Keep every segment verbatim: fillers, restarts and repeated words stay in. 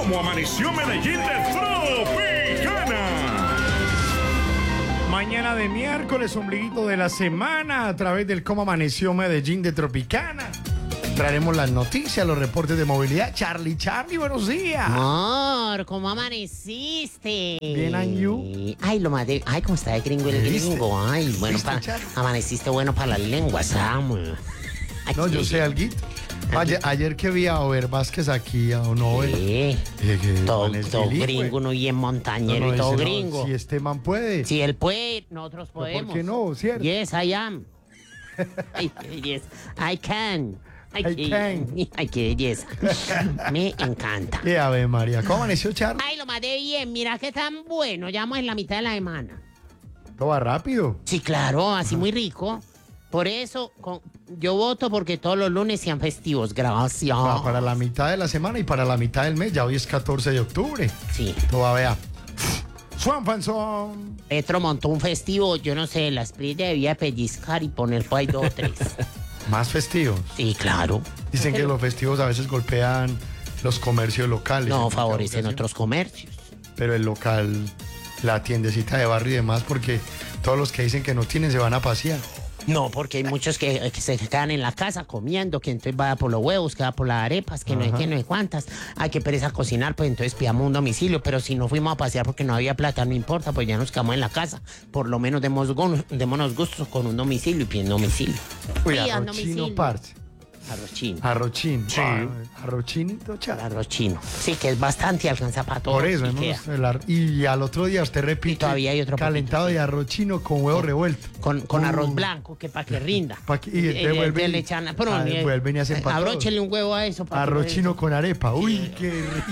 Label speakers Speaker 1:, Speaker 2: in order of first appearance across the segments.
Speaker 1: ¿Cómo amaneció Medellín de Tropicana?
Speaker 2: Mañana de miércoles, ombliguito de la semana, a través del Cómo Amaneció Medellín de Tropicana. Traeremos las noticias, los reportes de movilidad. Charlie, Charlie, buenos días.
Speaker 3: Amor, ¿cómo amaneciste?
Speaker 2: Bien, and you.
Speaker 3: Ay, lo más de... Ay, ¿cómo está de gringo el
Speaker 2: ¿Viste?
Speaker 3: gringo? Ay, bueno,
Speaker 2: ¿Viste,
Speaker 3: pa-
Speaker 2: Charlie?
Speaker 3: amaneciste bueno para las lenguas, amo. Ay,
Speaker 2: No, yo sé alguito. Ayer, ayer que vi a Over Vázquez aquí, a Over.
Speaker 3: Sí.
Speaker 2: Dije que
Speaker 3: Todo,
Speaker 2: man es
Speaker 3: todo
Speaker 2: bilingüe.
Speaker 3: gringo, no y en montañero
Speaker 2: No, no,
Speaker 3: y todo
Speaker 2: dice, no,
Speaker 3: gringo.
Speaker 2: si este man puede.
Speaker 3: Si él puede, nosotros
Speaker 2: ¿por
Speaker 3: podemos.
Speaker 2: qué no? ¿Cierto?
Speaker 3: Yes, I am. Ay, yes, I can. Ay,
Speaker 2: I
Speaker 3: qué-
Speaker 2: can.
Speaker 3: Ay, qué belleza. Me encanta.
Speaker 2: ¿Qué ave María? ¿Cómo amaneció, Charlie?
Speaker 3: Ay, lo más de bien, mira que tan bueno, ya vamos en la mitad de la semana.
Speaker 2: Todo va rápido.
Speaker 3: Sí, claro, así muy rico. Por eso, con- yo voto porque todos los lunes sean festivos. Gracias.
Speaker 2: Va para la mitad de la semana y para la mitad del mes. Ya hoy es catorce de octubre.
Speaker 3: Sí.
Speaker 2: Todo vea. Swan Fanson.
Speaker 3: Petro montó un festivo, yo no sé, la Sprit debía pellizcar y poner por ahí dos o tres.
Speaker 2: Más festivos.
Speaker 3: Sí, claro.
Speaker 2: Dicen que los festivos a veces golpean los comercios locales.
Speaker 3: No
Speaker 2: en
Speaker 3: favorecen
Speaker 2: muchas
Speaker 3: otros comercios.
Speaker 2: ocasiones. Pero el local, la tiendecita de barrio y demás, porque todos los que dicen que no tienen se van a pasear.
Speaker 3: No, porque hay muchos que, que se quedan en la casa comiendo, que entonces va por los huevos, que va por las arepas, que no hay
Speaker 2: Ajá.
Speaker 3: que no hay cuántas. Hay que pereza cocinar, pues entonces pidamos un domicilio. Pero si no fuimos a pasear porque no había plata, no importa, pues ya nos quedamos en la casa. Por lo menos demos, gon- démonos gustos con un domicilio y piden domicilio.
Speaker 2: Uy,
Speaker 3: Pidan
Speaker 2: arroz
Speaker 3: domicilio.
Speaker 2: chino, parce.
Speaker 3: Arroz chino.
Speaker 2: Arroz chino.
Speaker 1: Sí.
Speaker 2: Ah, arroz chinito, Charlie.
Speaker 3: Arroz chino. Sí, que es bastante, alcanza para todo.
Speaker 2: Por eso,
Speaker 3: y
Speaker 2: hemos-
Speaker 3: queda.
Speaker 2: el ar- y al otro día usted repite.
Speaker 3: Y todavía hay otro
Speaker 2: calentado
Speaker 3: poquito, sí.
Speaker 2: de arroz chino con huevo revuelto.
Speaker 3: Con, con
Speaker 2: Uh.
Speaker 3: arroz blanco, que para que rinda.
Speaker 2: Pa' que- y
Speaker 3: Eh,
Speaker 2: entonces
Speaker 3: eh,
Speaker 2: vuelven
Speaker 3: le
Speaker 2: y-
Speaker 3: echan-
Speaker 2: ah,
Speaker 3: pero, eh,
Speaker 2: vuelven y hacen pa' todos.
Speaker 3: abróchele un huevo a eso. para
Speaker 2: Arroz
Speaker 3: que-
Speaker 2: chino con arepa. Uy, qué rico.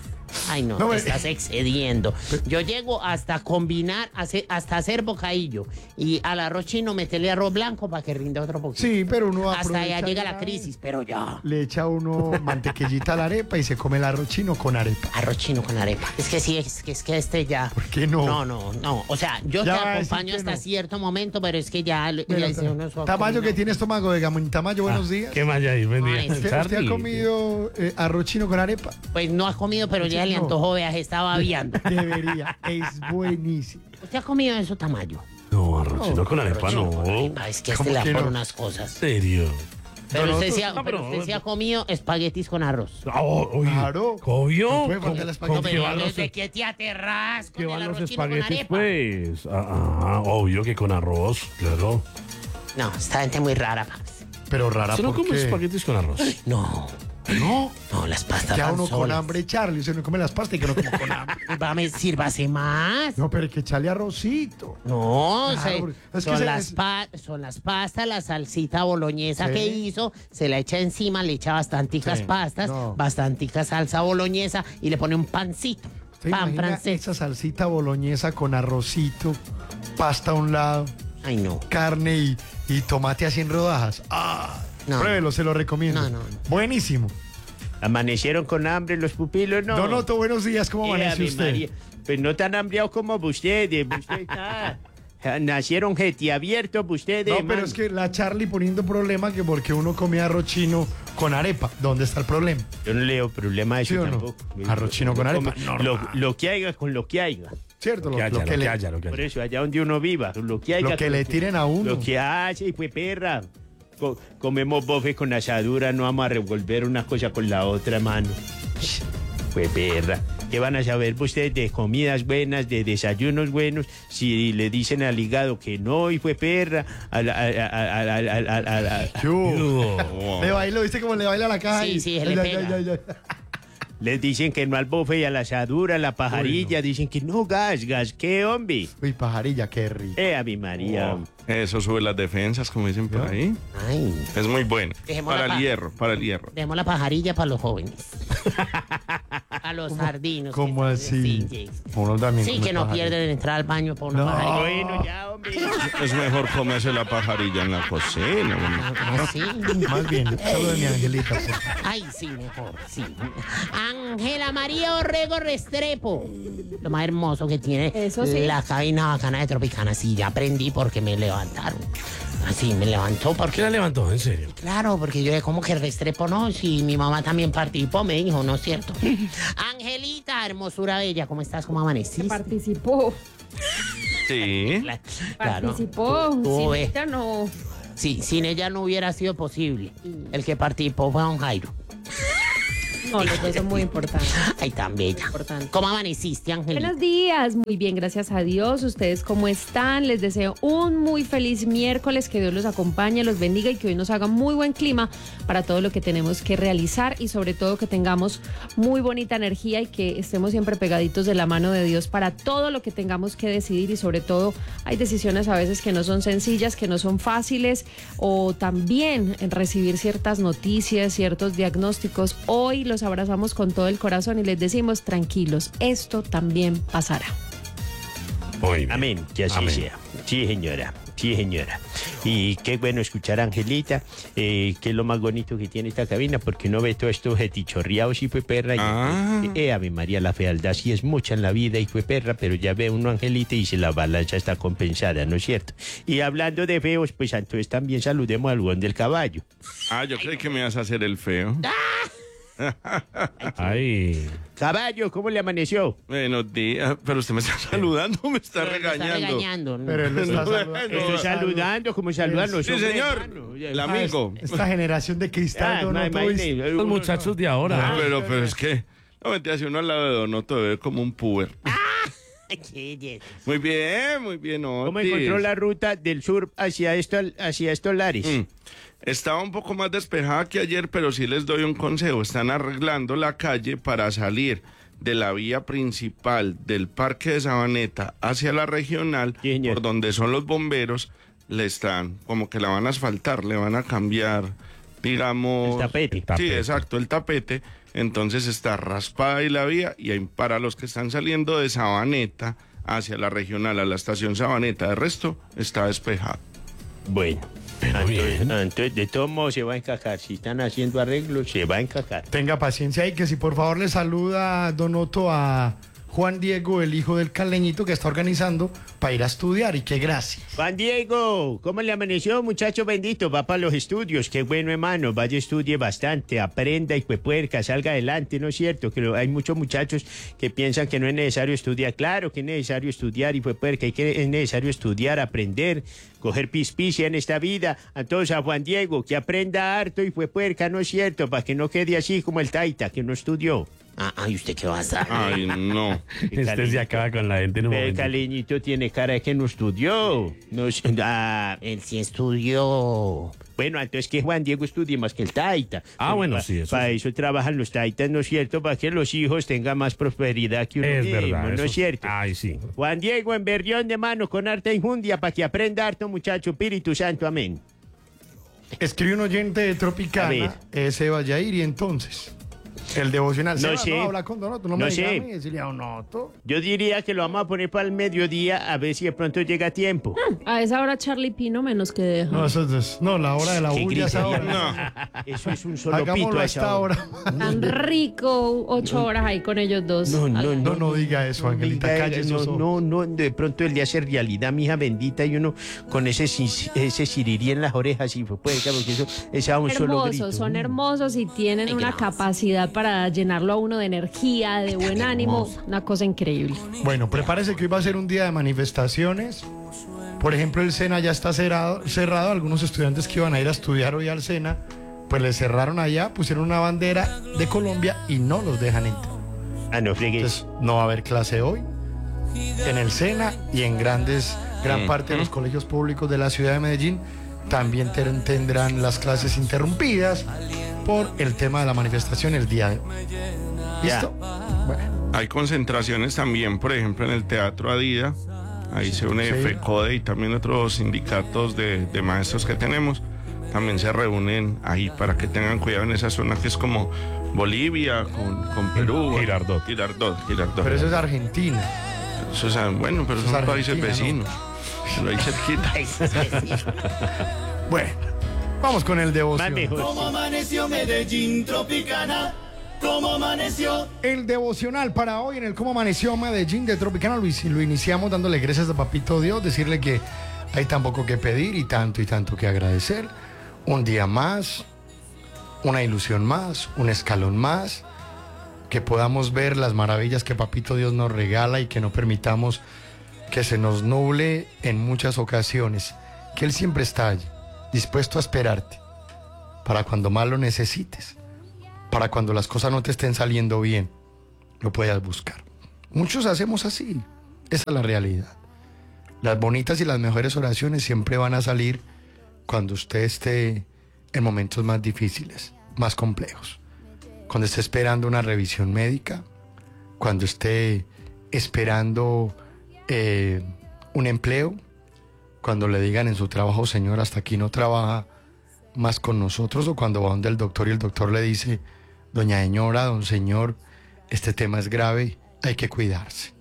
Speaker 3: Ay, no,
Speaker 2: No,
Speaker 3: te
Speaker 2: me-
Speaker 3: estás excediendo. Yo llego hasta combinar, hacer- hasta hacer bocadillo. Y al arroz chino meterle arroz blanco para que rinda otro poquito.
Speaker 2: Sí, pero uno
Speaker 3: Hasta allá
Speaker 2: aprovecha
Speaker 3: llega
Speaker 2: de
Speaker 3: la
Speaker 2: una
Speaker 3: crisis,
Speaker 2: vez.
Speaker 3: pero ya.
Speaker 2: Le echa uno mantequillita a la arepa y se come el arroz chino con arepa.
Speaker 3: Arroz chino con arepa. Es que sí, es que, es que este ya.
Speaker 2: ¿Por qué no?
Speaker 3: No, no, no. O sea, yo
Speaker 2: Ya
Speaker 3: te
Speaker 2: va a decir
Speaker 3: acompaño
Speaker 2: que
Speaker 3: hasta
Speaker 2: no.
Speaker 3: cierto momento, pero es que ya. ya
Speaker 2: Mira,
Speaker 3: hice uno su
Speaker 2: Tamayo, que
Speaker 3: combinado.
Speaker 2: tiene estómago de gamón. Tamayo, buenos
Speaker 4: Ah,
Speaker 2: días.
Speaker 4: ¿Qué más hay? Buen día.
Speaker 3: Ay,
Speaker 2: ¿Usted, usted ha
Speaker 4: Charlie.
Speaker 2: comido eh, arroz chino con arepa?
Speaker 3: Pues no ha comido, pero ya le
Speaker 2: No.
Speaker 3: antojó, veas, estaba viando.
Speaker 2: Debería. Es buenísimo.
Speaker 3: ¿Usted ha comido eso, Tamayo?
Speaker 4: No, arrochito con arepa, no.
Speaker 3: Ay, pa, es que este
Speaker 2: ¿Cómo
Speaker 3: le da
Speaker 2: que
Speaker 3: por
Speaker 2: no?
Speaker 3: unas cosas.
Speaker 4: ¿Serio?
Speaker 3: Pero
Speaker 2: No,
Speaker 3: usted,
Speaker 2: nosotros-
Speaker 3: sí ha,
Speaker 4: no,
Speaker 3: pero
Speaker 4: pero-
Speaker 3: usted sí ha comido espaguetis con arroz.
Speaker 4: Oh, oye,
Speaker 2: Claro.
Speaker 4: ¿Obvio?
Speaker 2: No puede faltar
Speaker 4: ¿Cómo-
Speaker 2: el espagueti.
Speaker 4: cómo
Speaker 3: No,
Speaker 4: que
Speaker 3: pero
Speaker 4: van los,
Speaker 3: ¿desde qué te aterras
Speaker 4: que
Speaker 3: con
Speaker 4: van
Speaker 3: el
Speaker 4: los
Speaker 3: arroz chino con
Speaker 4: espaguetis,
Speaker 3: arepa?
Speaker 4: pues? Ah, ah, obvio que con arroz, claro.
Speaker 3: No, esta gente muy rara, papi.
Speaker 2: Pero rara
Speaker 4: ¿Usted no come
Speaker 2: porque
Speaker 4: espaguetis con arroz?
Speaker 3: No,
Speaker 2: no.
Speaker 3: no, las pastas
Speaker 2: Ya
Speaker 3: van
Speaker 2: uno con
Speaker 3: solas.
Speaker 2: hambre, Charlie. Usted no come las pastas y que no come con hambre.
Speaker 3: Vame, sírvase más.
Speaker 2: No, pero hay que echarle arrocito.
Speaker 3: No,
Speaker 2: Claro,
Speaker 3: se-
Speaker 2: porque- es que
Speaker 3: son,
Speaker 2: se-
Speaker 3: las
Speaker 2: es-
Speaker 3: pa- son las pastas, la salsita boloñesa
Speaker 2: Sí.
Speaker 3: que hizo, se la echa encima, le echa bastanticas
Speaker 2: Sí,
Speaker 3: pastas,
Speaker 2: no.
Speaker 3: bastanticas salsa boloñesa y le pone un pancito,
Speaker 2: ¿Usted
Speaker 3: pan
Speaker 2: imagina
Speaker 3: francés.
Speaker 2: esa salsita boloñesa con arrocito, pasta a un lado,
Speaker 3: Ay, no.
Speaker 2: carne y, y tomate así en rodajas? ¡Ah!
Speaker 3: No.
Speaker 2: Pruébelo, se lo recomiendo.
Speaker 3: No, no, no.
Speaker 2: Buenísimo.
Speaker 5: ¿Amanecieron con hambre los pupilos? No.
Speaker 2: Don Otto, buenos días. ¿Cómo
Speaker 5: Eh,
Speaker 2: amanece
Speaker 5: Ave
Speaker 2: usted?
Speaker 5: María. Pues no tan hambriados como ustedes. Usted está- Nacieron abiertos ustedes.
Speaker 2: No, pero
Speaker 5: man.
Speaker 2: es que la Charlie poniendo problema que porque uno come arroz chino con arepa. ¿Dónde está el problema?
Speaker 5: Yo no leo problema de eso
Speaker 2: ¿Sí o no?
Speaker 5: tampoco.
Speaker 2: Arroz chino con arepa,
Speaker 5: Lo,
Speaker 2: normal.
Speaker 5: lo que haya con lo que haya.
Speaker 2: ¿Cierto?
Speaker 4: Lo que haya, lo que
Speaker 2: le,
Speaker 4: haya, lo que
Speaker 5: Por
Speaker 4: haya.
Speaker 5: eso, allá donde uno viva, lo que haya.
Speaker 2: lo que
Speaker 5: con
Speaker 2: le tiren a uno.
Speaker 5: Lo que hace, pues perra. Co- comemos bofe con asadura, no vamos a revolver una cosa con la otra, mano. Pues perra. ¿Qué van a saber ustedes de comidas buenas, de desayunos buenos, si le dicen al hígado que no y fue perra? A la- a- a- a- a- a- a- a- a-
Speaker 2: ¿Qué hubo? Le bailo, ¿viste cómo le baila a la caja?
Speaker 3: Sí,
Speaker 2: ahí?
Speaker 3: sí, se le
Speaker 2: Ay, ay,
Speaker 3: pega.
Speaker 2: ay, ay.
Speaker 5: Les dicen que no al bofe y a la asadura, a la pajarilla. Dicen que no, gas, gas. ¿Qué, hombre?
Speaker 2: Uy, pajarilla, qué rico.
Speaker 5: Eh, a mi María.
Speaker 6: Oh, eso sube las defensas, como dicen por
Speaker 2: ¿Yo?
Speaker 6: ahí.
Speaker 3: Ay,
Speaker 6: Es muy bueno.
Speaker 3: Dejemos
Speaker 6: Para
Speaker 3: la
Speaker 6: el
Speaker 3: pa-
Speaker 6: hierro, para el hierro.
Speaker 3: demos la pajarilla para los jóvenes. A los sardinos.
Speaker 2: ¿Cómo
Speaker 3: que-
Speaker 2: así?
Speaker 3: Sí, sí.
Speaker 2: Uno también
Speaker 3: Sí,
Speaker 2: come
Speaker 3: que no
Speaker 2: pajarilla.
Speaker 3: pierden entrar al baño por una
Speaker 2: No.
Speaker 3: pajarilla.
Speaker 5: Bueno, ya, hombre.
Speaker 6: Es mejor comerse la pajarilla en la cocina. hombre.
Speaker 3: Ah, sí.
Speaker 2: Más bien, saludo de mi Angelita. por favor.
Speaker 3: Ay, sí, mejor, sí. Ángela María Orrego Restrepo. Lo más hermoso que tiene
Speaker 7: Eso sí.
Speaker 3: la cabina bacana de Tropicana. Sí, ya aprendí porque me levantaron. Así me levantó
Speaker 4: ¿Por qué
Speaker 3: porque...
Speaker 4: la levantó? ¿En serio?
Speaker 3: Claro, porque yo como que restrepo, ¿no? Si mi mamá también participó, me dijo, ¿no es cierto? Angelita, hermosura bella, ¿cómo estás? ¿Cómo amaneciste?
Speaker 7: Participó,
Speaker 6: Sí.
Speaker 3: Cla- Claro.
Speaker 7: participó.
Speaker 3: Tú- tú
Speaker 7: Sin
Speaker 3: ves.
Speaker 7: ella no.
Speaker 3: Sí, sin ella no hubiera sido posible. El que participó fue don Jairo.
Speaker 7: No, los dos son muy importantes.
Speaker 3: Ay, tan bella.
Speaker 7: Importante.
Speaker 3: ¿Cómo amaneciste, Angelita?
Speaker 7: Buenos días, muy bien, gracias a Dios. ¿Ustedes cómo están? Les deseo un muy feliz miércoles, que Dios los acompañe, los bendiga y que hoy nos haga muy buen clima para todo lo que tenemos que realizar y sobre todo que tengamos muy bonita energía y que estemos siempre pegaditos de la mano de Dios para todo lo que tengamos que decidir y sobre todo hay decisiones a veces que no son sencillas, que no son fáciles o también en recibir ciertas noticias, ciertos diagnósticos. Hoy los abrazamos con todo el corazón y les decimos tranquilos, esto también pasará.
Speaker 4: Muy bien.
Speaker 5: Amén, que así
Speaker 4: Amén.
Speaker 5: sea. Sí, señora. Sí, señora. Y qué bueno escuchar a Angelita, eh, que es lo más bonito que tiene esta cabina, porque uno ve todo esto jetichorreado, sí fue perra. Y,
Speaker 6: Ah.
Speaker 5: eh, eh, Ave María, la fealdad sí es mucha en la vida y fue perra, pero ya ve uno Angelita y se la balanza está compensada, ¿no es cierto? Y hablando de feos, pues entonces también saludemos al buen del caballo.
Speaker 6: Ah, yo creí que me ibas a hacer el feo.
Speaker 4: Ay.
Speaker 5: Caballo, ¿cómo le amaneció?
Speaker 6: Buenos días. Pero usted me está saludando, me está
Speaker 3: Pero lo está
Speaker 6: regañando.
Speaker 3: regañando. ¿no?
Speaker 2: Pero él lo está
Speaker 6: No,
Speaker 2: saludando.
Speaker 6: no,
Speaker 5: Estoy saludando, como saludan los
Speaker 6: Sí,
Speaker 5: hombres,
Speaker 6: señor.
Speaker 5: hermano.
Speaker 6: El amigo.
Speaker 2: Esta generación de cristal,
Speaker 5: Ah,
Speaker 2: Don
Speaker 5: ma-
Speaker 2: Otto,
Speaker 5: imagine,
Speaker 2: ¿viste?
Speaker 4: Los muchachos de ahora.
Speaker 6: Pero, pero es que, no mentira, si uno al lado de Don Otto ve como un puber.
Speaker 3: Qué bien.
Speaker 6: Muy bien, muy bien,
Speaker 5: ¿Cómo
Speaker 6: Otis.
Speaker 5: encontró la ruta del sur hacia, esto, hacia estos lares?
Speaker 6: Mm. Estaba un poco más despejada que ayer, pero sí les doy un consejo. Están arreglando la calle para salir de la vía principal del Parque de Sabaneta hacia la regional,
Speaker 5: Sí, señor.
Speaker 6: por donde son los bomberos, le están, como que la van a asfaltar, le van a cambiar, digamos...
Speaker 5: El tapete.
Speaker 6: Sí,
Speaker 4: Tapete.
Speaker 6: exacto, el tapete. Entonces está raspada ahí la vía y ahí para los que están saliendo de Sabaneta hacia la regional, a la estación Sabaneta, de resto está despejado.
Speaker 5: Bueno,
Speaker 4: Pero
Speaker 5: entonces,
Speaker 4: bien.
Speaker 5: entonces, de todos modos se va a encajar. Si están haciendo arreglos, se va a encajar.
Speaker 2: Tenga paciencia ahí, que si por favor le saluda Don Otto a Juan Diego, el hijo del caleñito que está organizando para ir a estudiar y qué gracias.
Speaker 5: Juan Diego, ¿cómo le amaneció, muchacho bendito? Va para los estudios, qué bueno, hermano. Vaya, estudie bastante, aprenda y puerca, salga adelante, ¿no es cierto? Que lo- hay muchos muchachos que piensan que no es necesario estudiar. Claro que es necesario estudiar y puerca, y que es necesario estudiar, aprender, coger pispicia en esta vida. Entonces, a Juan Diego, que aprenda harto y puerca, ¿no es cierto? Para que no quede así como el Taita, que no estudió.
Speaker 3: Ah, ay, ¿usted qué va a hacer?
Speaker 6: Ay, no.
Speaker 4: Este se acaba con la gente en un
Speaker 5: El
Speaker 4: momento.
Speaker 5: caleñito tiene cara de que no estudió. No, es- ah,
Speaker 3: Él sí estudió.
Speaker 5: bueno, entonces que Juan Diego estudie más que el Taita.
Speaker 4: Ah, bueno,
Speaker 5: Pa-
Speaker 4: sí, eso
Speaker 5: Para
Speaker 4: sí.
Speaker 5: eso trabajan los Taitas, ¿no es cierto? Para que los hijos tengan más prosperidad que uno
Speaker 4: Es
Speaker 5: mismo,
Speaker 4: verdad.
Speaker 5: ¿no
Speaker 4: eso
Speaker 5: es
Speaker 4: sí.
Speaker 5: cierto?
Speaker 4: Ay, sí.
Speaker 5: Juan Diego en Berrión de mano con harta injundia para que aprenda harto, muchacho. Espíritu Santo, amén.
Speaker 2: Escribe un oyente de
Speaker 5: A ver.
Speaker 2: Tropicana, es Seba Yair, y entonces, el devocional.
Speaker 5: No
Speaker 2: Seba,
Speaker 5: sé.
Speaker 2: no habla con Don Otto, no,
Speaker 5: No
Speaker 2: me
Speaker 5: sé.
Speaker 2: diga a mí, decirle a Don Otto.
Speaker 5: Yo diría que lo vamos a poner para el mediodía a ver si de pronto llega a tiempo.
Speaker 7: A esa hora Charlie Pino menos que deja.
Speaker 2: No, eso es- no, la hora de la
Speaker 5: Qué
Speaker 2: bulla es
Speaker 5: gritería.
Speaker 2: ahora.
Speaker 6: No.
Speaker 5: Eso es un solo pito
Speaker 2: Hagámoslo
Speaker 5: a
Speaker 2: a
Speaker 5: esa
Speaker 2: esta
Speaker 5: hora.
Speaker 2: hora.
Speaker 7: Tan rico, ocho horas ahí con ellos dos.
Speaker 5: No, no,
Speaker 2: No, no diga eso, Angelita,
Speaker 5: Diga,
Speaker 2: calle esos
Speaker 5: no,
Speaker 2: ojos.
Speaker 5: no, no, de pronto él le hace realidad, mi hija bendita, y uno con ese, cis- ese sirirí en las orejas, y pues, puede, porque eso es a un solo grito.
Speaker 7: Hermosos, son hermosos y tienen
Speaker 3: Ay,
Speaker 7: una
Speaker 3: gracias.
Speaker 7: capacidad para llenarlo a uno de energía, de buen ánimo,
Speaker 3: hermoso.
Speaker 7: una cosa increíble.
Speaker 2: Bueno, prepárese que hoy va a ser un día de manifestaciones. Por ejemplo, el SENA ya está cerrado, cerrado. Algunos estudiantes que iban a ir a estudiar hoy al SENA, pues le cerraron allá, pusieron una bandera de Colombia y no los dejan entrar.
Speaker 5: Ah, no fregues.
Speaker 2: Entonces, no va a haber clase hoy en el SENA y en grandes, gran parte de los colegios públicos de la ciudad de Medellín también ten- tendrán las clases interrumpidas por el tema de la manifestación el día de hoy. ¿Listo? Bueno,
Speaker 6: Hay concentraciones también, por ejemplo, en el Teatro Adida. Ahí se une
Speaker 2: Sí.
Speaker 6: FECODE y también otros sindicatos de, de maestros que tenemos. También se reúnen ahí para que tengan cuidado en esa zona que es como Bolivia con, con Perú.
Speaker 4: Girardot.
Speaker 6: Girardot, Girardot.
Speaker 2: pero eso es Argentina.
Speaker 6: Eso es, bueno, pero
Speaker 2: Eso
Speaker 6: son
Speaker 2: es
Speaker 6: países
Speaker 2: Argentina,
Speaker 6: vecinos. Pero ahí cerquita.
Speaker 3: Ay, sí, sí.
Speaker 2: Bueno, vamos con el
Speaker 5: Más
Speaker 2: devoción.
Speaker 5: mejor.
Speaker 8: Como amaneció Medellín Tropicana, como amaneció.
Speaker 2: El devocional para hoy en el Cómo Amaneció Medellín de Tropicana lo, lo iniciamos dándole gracias a Papito Dios, decirle que hay tan poco que pedir y tanto y tanto que agradecer. Un día más, una ilusión más, un escalón más, que podamos ver las maravillas que Papito Dios nos regala y que no permitamos que se nos nuble en muchas ocasiones, que Él siempre está allí, dispuesto a esperarte, para cuando más lo necesites, para cuando las cosas no te estén saliendo bien, lo puedas buscar. Muchos hacemos así, esa es la realidad. Las bonitas y las mejores oraciones siempre van a salir cuando usted esté en momentos más difíciles, más complejos. Cuando esté esperando una revisión médica, cuando esté esperando eh, un empleo, cuando le digan en su trabajo, señor, hasta aquí no trabaja más con nosotros, o cuando va donde el doctor y el doctor le dice, doña señora, don señor, este tema es grave, hay que cuidarse.